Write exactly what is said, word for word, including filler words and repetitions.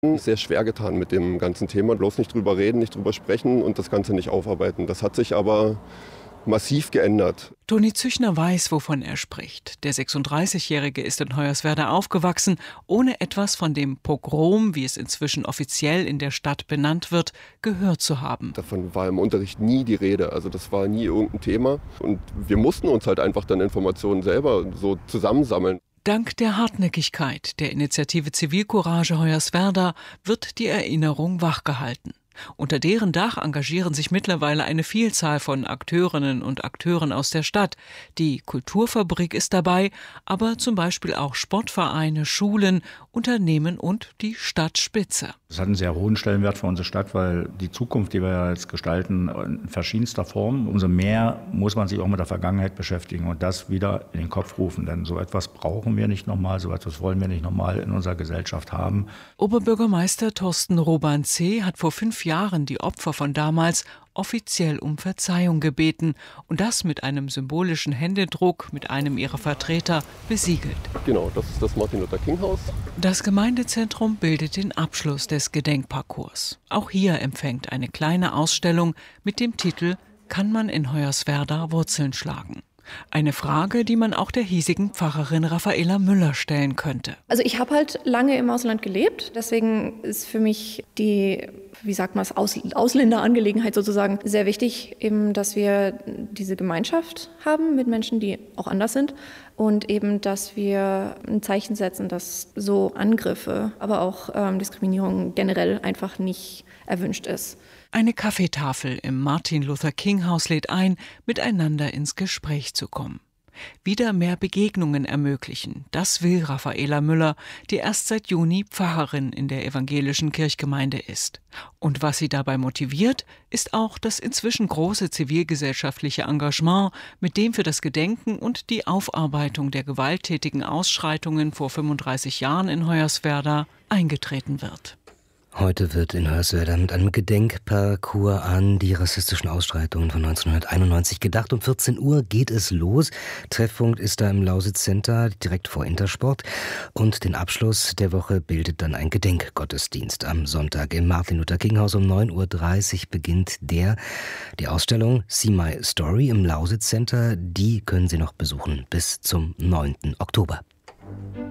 Sehr schwer getan mit dem ganzen Thema. Bloß nicht drüber reden, nicht drüber sprechen und das Ganze nicht aufarbeiten. Das hat sich aber massiv geändert. Toni Züchner weiß, wovon er spricht. Der sechsunddreißigjährige ist in Hoyerswerda aufgewachsen, ohne etwas von dem Pogrom, wie es inzwischen offiziell in der Stadt benannt wird, gehört zu haben. Davon war im Unterricht nie die Rede. Also das war nie irgendein Thema. Und wir mussten uns halt einfach dann Informationen selber so zusammensammeln. Dank der Hartnäckigkeit der Initiative Zivilcourage Hoyerswerda wird die Erinnerung wachgehalten. Unter deren Dach engagieren sich mittlerweile eine Vielzahl von Akteurinnen und Akteuren aus der Stadt. Die Kulturfabrik ist dabei, aber zum Beispiel auch Sportvereine, Schulen, Unternehmen und die Stadtspitze. Das hat einen sehr hohen Stellenwert für unsere Stadt, weil die Zukunft, die wir jetzt gestalten, in verschiedenster Form, umso mehr muss man sich auch mit der Vergangenheit beschäftigen und das wieder in den Kopf rufen. Denn so etwas brauchen wir nicht nochmal, so etwas wollen wir nicht nochmal in unserer Gesellschaft haben. Oberbürgermeister Thorsten Roban-C. hat vor fünf Jahren die Opfer von damals offiziell um Verzeihung gebeten und das mit einem symbolischen Händedruck mit einem ihrer Vertreter besiegelt. Genau, das ist das Martin-Luther-King-Haus. Das Gemeindezentrum bildet den Abschluss des Gedenkparcours. Auch hier empfängt eine kleine Ausstellung mit dem Titel »Kann man in Hoyerswerda Wurzeln schlagen?« Eine Frage, die man auch der hiesigen Pfarrerin Raffaela Müller stellen könnte. Also ich habe halt lange im Ausland gelebt, deswegen ist für mich die, wie sagt man es, Aus Ausländerangelegenheit sozusagen sehr wichtig, eben, dass wir diese Gemeinschaft haben mit Menschen, die auch anders sind und eben, dass wir ein Zeichen setzen, dass so Angriffe, aber auch ähm, Diskriminierung generell einfach nicht erwünscht ist. Eine Kaffeetafel im Martin-Luther-King-Haus lädt ein, miteinander ins Gespräch zu kommen. Wieder mehr Begegnungen ermöglichen, das will Raffaela Müller, die erst seit Juni Pfarrerin in der evangelischen Kirchgemeinde ist. Und was sie dabei motiviert, ist auch das inzwischen große zivilgesellschaftliche Engagement, mit dem für das Gedenken und die Aufarbeitung der gewalttätigen Ausschreitungen vor fünfunddreißig Jahren in Hoyerswerda eingetreten wird. Heute wird in Hoyerswerda mit einem Gedenkparcours an die rassistischen Ausschreitungen von neunzehnhunderteinundneunzig gedacht. Um vierzehn Uhr geht es los. Treffpunkt ist da im Lausitz Center, direkt vor Intersport. Und den Abschluss der Woche bildet dann ein Gedenkgottesdienst am Sonntag im Martin-Luther-King-Haus. Um neun Uhr dreißig beginnt der. Die Ausstellung See My Story im Lausitz Center, die können Sie noch besuchen bis zum neunten Oktober.